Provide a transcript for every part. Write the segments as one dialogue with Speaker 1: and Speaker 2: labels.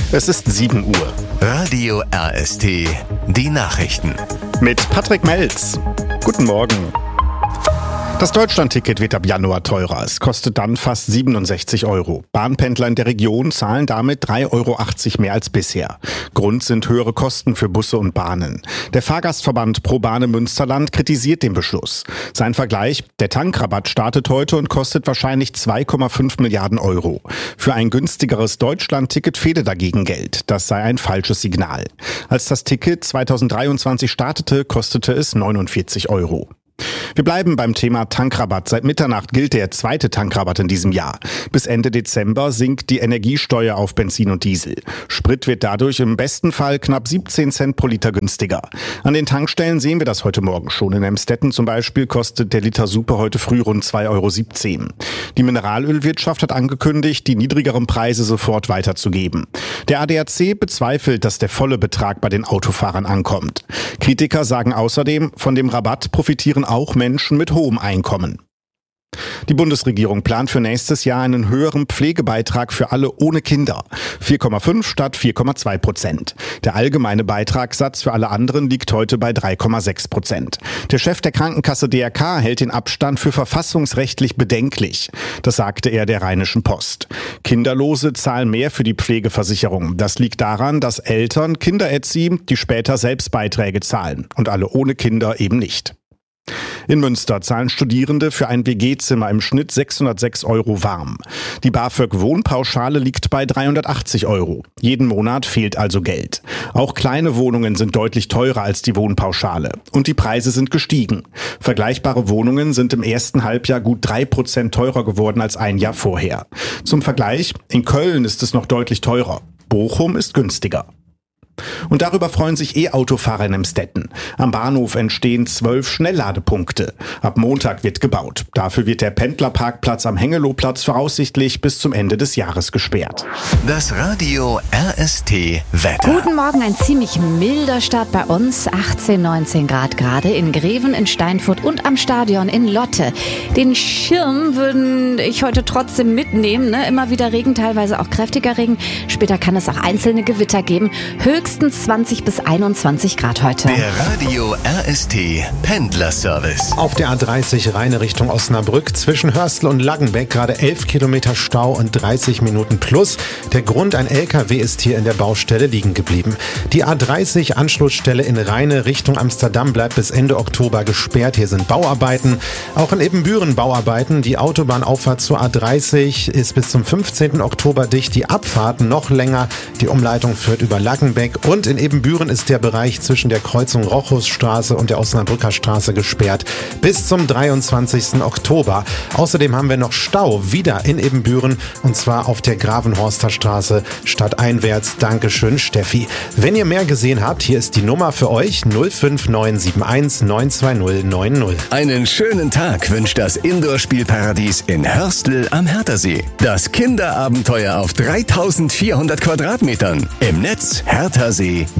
Speaker 1: Es ist 7 Uhr.
Speaker 2: Radio RST, die Nachrichten.
Speaker 1: Mit Patrick Melz. Guten Morgen. Das Deutschlandticket wird ab Januar teurer. Es kostet dann fast 67 €. Bahnpendler in der Region zahlen damit 3,80 € mehr als bisher. Grund sind höhere Kosten für Busse und Bahnen. Der Fahrgastverband Pro Bahn im Münsterland kritisiert den Beschluss. Sein Vergleich: Der Tankrabatt startet heute und kostet wahrscheinlich 2,5 Milliarden €. Für ein günstigeres Deutschlandticket fehle dagegen Geld. Das sei ein falsches Signal. Als das Ticket 2023 startete, kostete es 49 €. Wir bleiben beim Thema Tankrabatt. Seit Mitternacht gilt der zweite Tankrabatt in diesem Jahr. Bis Ende Dezember sinkt die Energiesteuer auf Benzin und Diesel. Sprit wird dadurch im besten Fall knapp 17 Cent pro Liter günstiger. An den Tankstellen sehen wir das heute Morgen schon. In Emstetten zum Beispiel kostet der Liter Super heute früh rund 2,17 €. Die Mineralölwirtschaft hat angekündigt, die niedrigeren Preise sofort weiterzugeben. Der ADAC bezweifelt, dass der volle Betrag bei den Autofahrern ankommt. Kritiker sagen außerdem, von dem Rabatt profitieren auch Menschen mit hohem Einkommen. Die Bundesregierung plant für nächstes Jahr einen höheren Pflegebeitrag für alle ohne Kinder. 4,5 statt 4,2%. Der allgemeine Beitragssatz für alle anderen liegt heute bei 3,6%. Der Chef der Krankenkasse DRK hält den Abstand für verfassungsrechtlich bedenklich. Das sagte er der Rheinischen Post. Kinderlose zahlen mehr für die Pflegeversicherung. Das liegt daran, dass Eltern Kinder erziehen, die später selbst Beiträge zahlen. Und alle ohne Kinder eben nicht. In Münster zahlen Studierende für ein WG-Zimmer im Schnitt 606 € warm. Die BAföG-Wohnpauschale liegt bei 380 €. Jeden Monat fehlt also Geld. Auch kleine Wohnungen sind deutlich teurer als die Wohnpauschale. Und die Preise sind gestiegen. Vergleichbare Wohnungen sind im ersten Halbjahr gut 3% teurer geworden als ein Jahr vorher. Zum Vergleich: In Köln ist es noch deutlich teurer. Bochum ist günstiger. Und darüber freuen sich E-Autofahrer in Emstetten. Am Bahnhof entstehen 12 Schnellladepunkte. Ab Montag wird gebaut. Dafür wird der Pendlerparkplatz am Hengelowplatz voraussichtlich bis zum Ende des Jahres gesperrt.
Speaker 2: Das Radio RST Wetter.
Speaker 3: Guten Morgen, ein ziemlich milder Start bei uns. 18, 19 Grad gerade in Greven, in Steinfurt und am Stadion in Lotte. Den Schirm würde ich heute trotzdem mitnehmen. Immer wieder Regen, teilweise auch kräftiger Regen. Später kann es auch einzelne Gewitter geben. Höchstens 20 bis 21 Grad heute.
Speaker 2: Der Radio RST Pendlerservice.
Speaker 4: Auf der A30 Rheine Richtung Osnabrück zwischen Hörstel und Laggenbeck gerade 11 Kilometer Stau und 30 Minuten plus. Der Grund: ein LKW ist hier in der Baustelle liegen geblieben. Die A30 Anschlussstelle in Rheine Richtung Amsterdam bleibt bis Ende Oktober gesperrt. Hier sind Bauarbeiten. Auch in Ebenbüren Bauarbeiten. Die Autobahnauffahrt zur A30 ist bis zum 15. Oktober dicht. Die Abfahrt noch länger. Die Umleitung führt über Laggenbeck. Und in Ebenbüren ist der Bereich zwischen der Kreuzung Rochusstraße und der Osnabrücker Straße gesperrt bis zum 23. Oktober. Außerdem haben wir noch Stau wieder in Ebenbüren, und zwar auf der Gravenhorster Straße stadteinwärts. Dankeschön, Steffi. Wenn ihr mehr gesehen habt, hier ist die Nummer für euch: 05971 920 90.
Speaker 2: Einen schönen Tag wünscht das Indoor-Spielparadies in Hörstel am Herthasee. Das Kinderabenteuer auf 3400 Quadratmetern. Im Netz herthasee.de.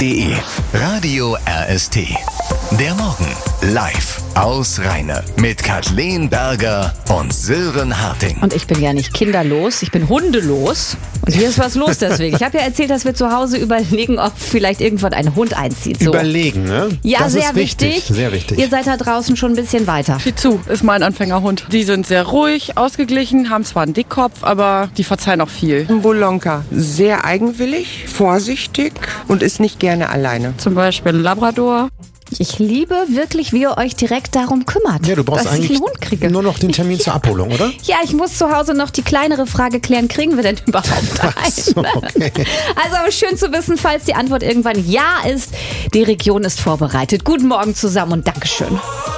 Speaker 2: Radio RST. Der Morgen live aus Rheine mit Kathleen Berger und Sören Harting.
Speaker 3: Und ich bin ja nicht kinderlos, ich bin hundelos. Und hier ist was los deswegen. Ich habe ja erzählt, dass wir zu Hause überlegen, ob vielleicht irgendwann ein Hund einzieht. So.
Speaker 4: Überlegen, ne?
Speaker 3: Ja,
Speaker 4: das
Speaker 3: sehr
Speaker 4: ist wichtig. Sehr wichtig.
Speaker 3: Ihr seid da draußen schon ein bisschen weiter.
Speaker 5: Shih Tzu ist mein Anfängerhund. Die sind sehr ruhig, ausgeglichen, haben zwar einen Dickkopf, aber die verzeihen auch viel.
Speaker 6: Ein Bolonka. Sehr eigenwillig, vorsichtig und ist nicht gerne alleine.
Speaker 5: Zum Beispiel ein Labrador.
Speaker 3: Ich liebe wirklich, wie ihr euch direkt darum kümmert,
Speaker 4: Ja, du brauchst
Speaker 3: dass ich
Speaker 4: eigentlich
Speaker 3: einen Hund kriege.
Speaker 4: nur noch den Termin zur Abholung, oder?
Speaker 3: Ja, ich muss zu Hause noch die kleinere Frage klären, kriegen wir denn überhaupt einen?
Speaker 4: Ach so, okay.
Speaker 3: Also aber schön zu wissen, falls die Antwort irgendwann ja ist, die Region ist vorbereitet. Guten Morgen zusammen und Dankeschön.